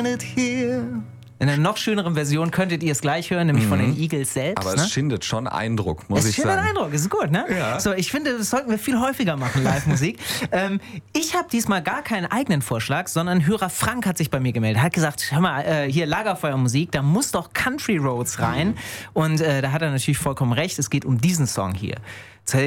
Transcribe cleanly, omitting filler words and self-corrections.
singing it here. In einer noch schöneren Version könntet ihr es gleich hören, nämlich von den Eagles selbst. Aber es schindet schon Eindruck, muss ich sagen. Es schindet Eindruck, ist gut, ne? Ja. So, ich finde, das sollten wir viel häufiger machen, Live-Musik. Ich habe diesmal gar keinen eigenen Vorschlag, sondern Hörer Frank hat sich bei mir gemeldet. Hat gesagt, hör mal, hier Lagerfeuermusik, da muss doch Country Roads rein. Und da hat er natürlich vollkommen recht, es geht um diesen Song hier.